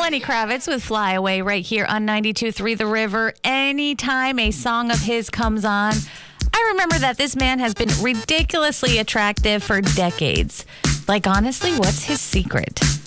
Lenny Kravitz with Fly Away right here on 92.3 The River. Anytime a song of his comes on, I remember that this man has been ridiculously attractive for decades. Like, honestly, what's his secret?